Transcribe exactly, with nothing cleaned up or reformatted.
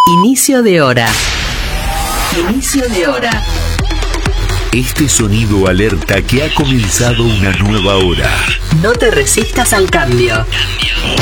Inicio de hora. Inicio de hora. Este sonido alerta que ha comenzado una nueva hora. No te resistas al cambio.